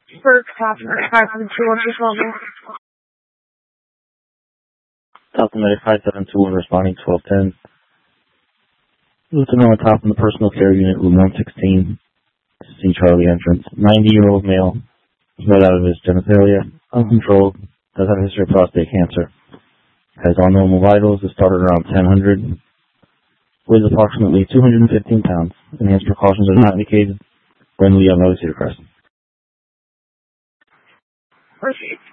For Catherine 5721 responding. Delta Medic 5721 responding 1210. Lieutenant on top in the personal care unit, room 116. See Charlie entrance. 90-year-old male. Blood out of his genitalia. Uncontrolled. Does have a history of prostate cancer. Has all normal vitals. Is started around 1000. Weighs approximately 215 pounds. Enhanced precautions are not indicated. When we have notice here, Preston. Proceed.